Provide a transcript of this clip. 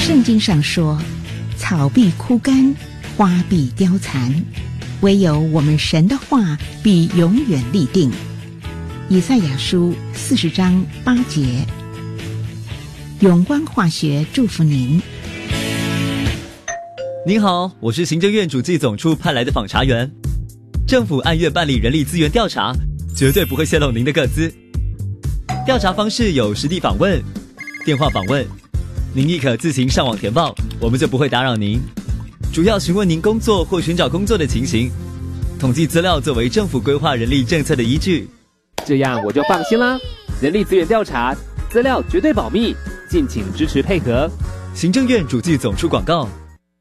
圣经上说，草必枯干，花必凋残，唯有我们神的话必永远立定。以赛亚书40章8节。永光化学祝福您。 您好，我是行政院主计总处派来的访查员。政府按月办理人力资源调查，绝对不会泄露您的个资。调查方式有实地访问、电话访问，您亦可自行上网填报，我们就不会打扰您。主要询问您工作或寻找工作的情形，统计资料作为政府规划人力政策的依据。 这样我就放心啦。人力资源调查，资料绝对保密，敬请支持配合。 行政院主计总处广告。